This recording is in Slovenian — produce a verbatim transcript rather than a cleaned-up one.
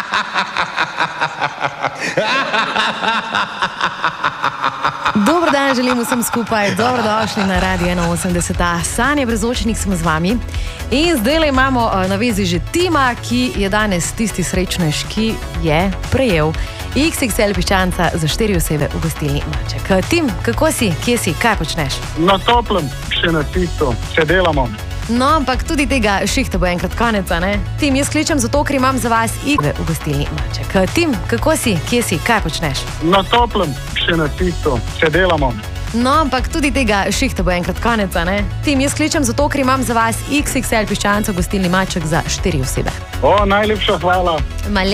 Dober dan, želim vsem skupaj. Dobrodošli na Radio ena osemdeset. Sanje Brezočnik sem z vami. In zdaj imamo na vezi že Tima, ki je danes tisti srečnež, ki je prejel iks iks el piščanca za štiri osebe v gostilni Maček. Tim, kako si? Kje si? Kaj počneš? Na toplem, še na čisto. Še delamo. No, ampak tudi tega šihta bo enkrat konec, ne? Tim, jaz kličem zato, ker imam za vas igre v gostilni Maček. Tim, kako si? Kje si? Kaj počneš? Na toplem, še na čisto. Še delamo. No, ampak tudi tega šihta bo enkrat konec, ne? Tim, jaz kličem zato, ker imam za vas iks iks el piščanca v gostilni Maček za štiri osebe. O, najlepša hvala. Male